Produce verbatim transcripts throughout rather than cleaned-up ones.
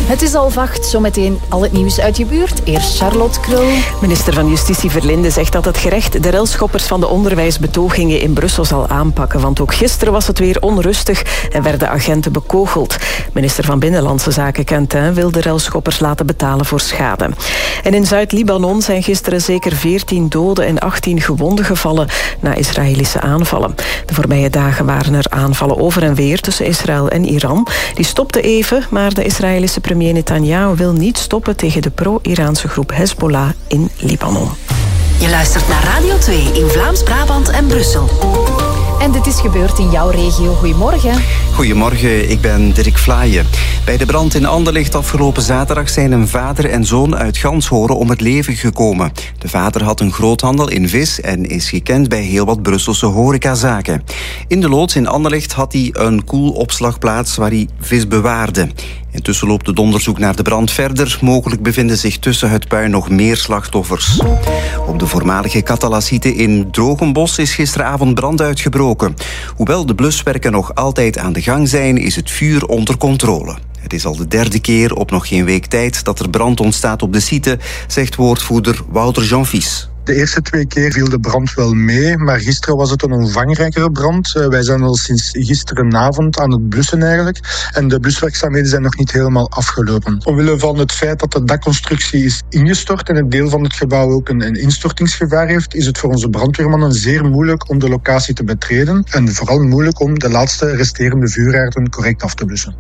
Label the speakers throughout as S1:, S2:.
S1: Het is half acht, zometeen al het nieuws uit je buurt. Eerst Charlotte Krul.
S2: Minister van Justitie Verlinde zegt dat het gerecht de relschoppers van de onderwijsbetogingen in Brussel zal aanpakken. Want ook gisteren was het weer onrustig en werden agenten bekogeld. Minister van Binnenlandse Zaken Quentin wil de relschoppers laten betalen voor schade. En in Zuid-Libanon zijn gisteren zeker veertien doden en achttien gewonden gevallen na Israëlische aanvallen. De voorbije dagen waren er aanvallen over en weer tussen Israël en Iran. Die stopten even, maar de Israëlische premier Netanyahu wil niet stoppen tegen de pro-Iraanse groep Hezbollah in Libanon.
S3: Je luistert naar Radio twee in Vlaams-Brabant en Brussel.
S1: En dit is gebeurd in jouw regio. Goedemorgen.
S4: Goedemorgen, ik ben Dirk Vlaaien. Bij de brand in Anderlecht afgelopen zaterdag zijn een vader en zoon uit Ganshoren om het leven gekomen. De vader had een groothandel in vis en is gekend bij heel wat Brusselse horecazaken. In de loods in Anderlecht had hij een koelopslagplaats waar hij vis bewaarde. Intussen loopt het onderzoek naar de brand verder. Mogelijk bevinden zich tussen het puin nog meer slachtoffers. Op de voormalige Catalasite in Drogenbos is gisteravond brand uitgebroken. Hoewel de bluswerken nog altijd aan de gang zijn, is het vuur onder controle. Het is al de derde keer op nog geen week tijd dat er brand ontstaat op de site, zegt woordvoerder Wouter Jean-Vies.
S5: De eerste twee keer viel de brand wel mee, maar gisteren was het een omvangrijkere brand. Uh, wij zijn al sinds gisterenavond aan het blussen eigenlijk. En de bluswerkzaamheden zijn nog niet helemaal afgelopen. Omwille van het feit dat de dakconstructie is ingestort en het deel van het gebouw ook een, een instortingsgevaar heeft, is het voor onze brandweermannen zeer moeilijk om de locatie te betreden. En vooral moeilijk om de laatste resterende vuuraarden correct af te blussen.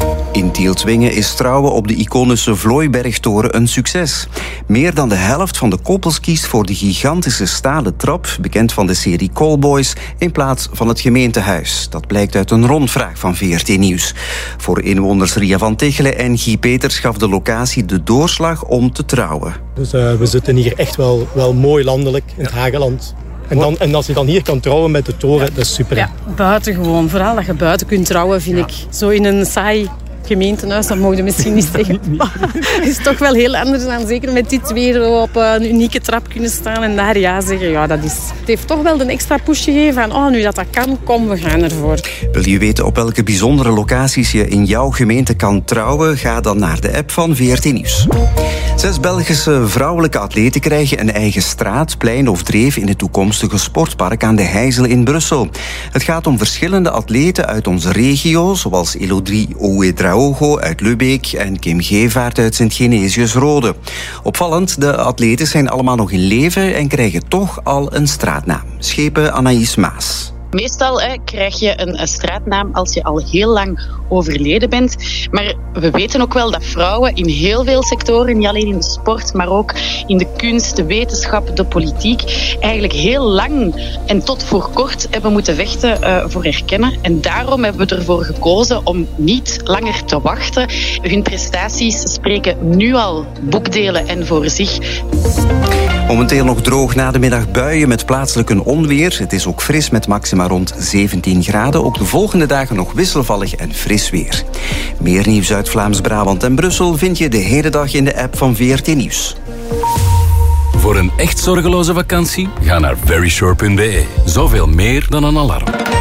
S4: In Tieltwingen is trouwen op de iconische Vlooibergtoren een succes. Meer dan de helft van de koppels kiest voor de gigantische stalen trap, bekend van de serie Callboys, in plaats van het gemeentehuis. Dat blijkt uit een rondvraag van V R T Nieuws. Voor inwoners Ria van Tichelen en Guy Peters gaf de locatie de doorslag om te trouwen.
S6: Dus uh, we zitten hier echt wel, wel mooi landelijk, in het Hageland. En, dan, en als je dan hier kan trouwen met de toren, dat is super.
S7: Ja, buitengewoon. Vooral dat je buiten kunt trouwen, vind ja. ik. Zo in een saai gemeentehuis, dat mogen we misschien niet zeggen. Het is toch wel heel anders dan zeker met die twee op een unieke trap kunnen staan en daar ja zeggen. Ja, dat is, het heeft toch wel een extra push gegeven van oh, nu dat dat kan, kom, we gaan ervoor.
S4: Wil je weten op welke bijzondere locaties je in jouw gemeente kan trouwen? Ga dan naar de app van V R T Nieuws. Zes Belgische vrouwelijke atleten krijgen een eigen straat, plein of dreef in het toekomstige sportpark aan de Heijzel in Brussel. Het gaat om verschillende atleten uit onze regio, zoals Elodie Ouedraogo uit Lubbeek en Kim Gevaert uit Sint-Genesius-Rode. Opvallend, de atleten zijn allemaal nog in leven en krijgen toch al een straatnaam. Schepen Anaïs Maas.
S8: Meestal hè, krijg je een, een straatnaam als je al heel lang overleden bent. Maar we weten ook wel dat vrouwen in heel veel sectoren, niet alleen in de sport, maar ook in de kunst, de wetenschap, de politiek, eigenlijk heel lang en tot voor kort hebben moeten vechten uh, voor erkennen. En daarom hebben we ervoor gekozen om niet langer te wachten. Hun prestaties spreken nu al boekdelen en voor zich.
S4: Momenteel nog droog, na de middag buien met plaatselijk een onweer. Het is ook fris met maxima rond zeventien graden. Ook de volgende dagen nog wisselvallig en fris weer. Meer nieuws uit Vlaams-Brabant en Brussel vind je de hele dag in de app van V R T Nieuws.
S9: Voor een echt zorgeloze vakantie? Ga naar verisure punt b e. Zoveel meer dan een alarm.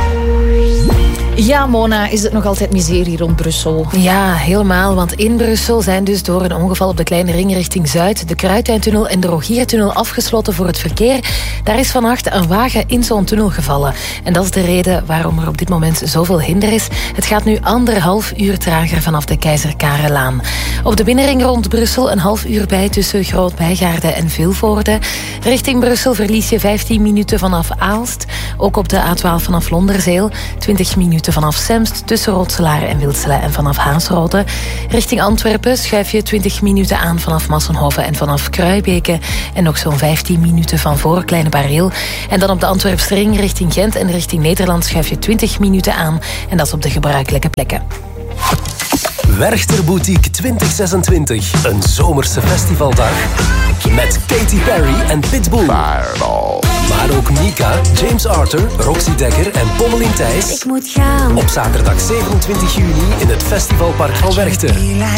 S1: Ja, Mona, is het nog altijd miserie rond Brussel?
S10: Ja, helemaal. Want in Brussel zijn dus door een ongeval op de Kleine Ring richting Zuid de Kruidtuintunnel en de Rogiertunnel afgesloten voor het verkeer. Daar is vannacht een wagen in zo'n tunnel gevallen. En dat is de reden waarom er op dit moment zoveel hinder is. Het gaat nu anderhalf uur trager vanaf de Keizer Karelaan. Op de binnenring rond Brussel een half uur bij tussen Groot-Bijgaarde en Vilvoorde. Richting Brussel verlies je vijftien minuten vanaf Aalst. Ook op de A twaalf vanaf Londerzeel. twintig minuten vanaf Semst, tussen Rotselaar en Wilselen en vanaf Haasrode. Richting Antwerpen schuif je twintig minuten aan vanaf Massenhoven en vanaf Kruibeke. En nog zo'n vijftien minuten van voor Kleine Bareel. En dan op de Antwerpsring richting Gent en richting Nederland schuif je twintig minuten aan. En dat is op de gebruikelijke plekken.
S11: Werchter Boutique twintig zesentwintig. Een zomerse festivaldag. Met Katy Perry en Pitbull. Fireball. Maar ook Mika, James Arthur, Roxy Dekker en Pommelien Thijs.
S12: Ik moet gaan.
S11: Op zaterdag zevenentwintig juni in het Festivalpark van Werchter.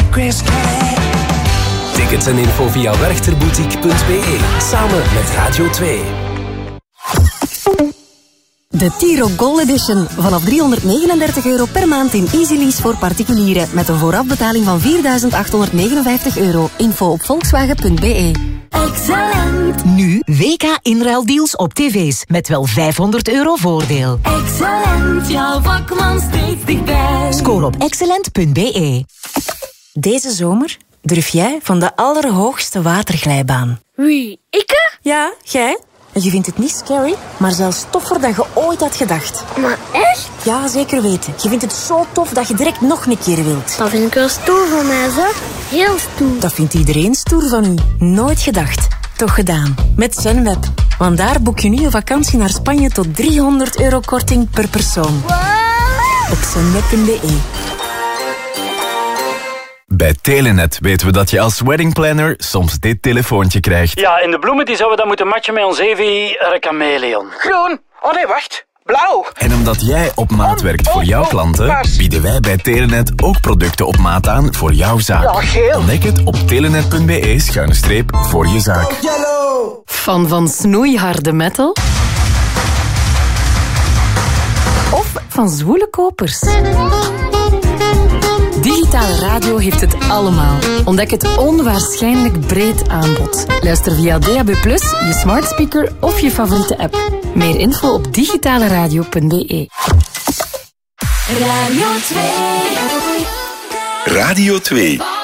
S11: Tickets en info via werchterboutique punt b e. Samen met Radio twee.
S12: De Tiro Gold Edition. Vanaf driehonderdnegenendertig euro per maand in Easy Lease voor particulieren. Met een voorafbetaling van vierduizend achthonderdnegenenvijftig euro. Info op volkswagen punt b e.
S13: Excellent. Nu W K inruildeals op tv's. Met wel vijfhonderd euro voordeel.
S14: Excellent. Jouw vakman steeds dichtbij.
S13: Scoor op excellent punt b e.
S15: Deze zomer durf jij van de allerhoogste waterglijbaan.
S16: Wie, ikke?
S15: Ja, jij. En je vindt het niet scary, maar zelfs toffer dan je ooit had gedacht.
S16: Maar echt?
S15: Ja, zeker weten. Je vindt het zo tof dat je direct nog een keer wilt.
S16: Dat vind ik wel stoer van mij, zeg. Heel stoer.
S15: Dat vindt iedereen stoer van u. Nooit gedacht. Toch gedaan. Met Zenweb. Want daar boek je nu een vakantie naar Spanje tot driehonderd euro korting per persoon.
S16: Wow.
S15: Op zenweb punt b e.
S17: Bij Telenet weten we dat je als weddingplanner soms dit telefoontje krijgt.
S18: Ja, en de bloemen die zouden we dan moeten matchen met ons Evi Recameleon.
S19: Groen. Oh nee, wacht. Blauw.
S17: En omdat jij op maat werkt voor jouw klanten, bieden wij bij Telenet ook producten op maat aan voor jouw zaak.
S19: Ja, geel.
S17: Ontdek het op telenet punt b e schuine streep voor je zaak.
S10: Fan van snoeiharde metal? Of van zwoele kopers? Digitale radio heeft het allemaal. Ontdek het onwaarschijnlijk breed aanbod. Luister via D A B plus, je smart speaker of je favoriete app. Meer info op digitaleradio punt b e.
S14: Radio twee.
S20: Radio twee.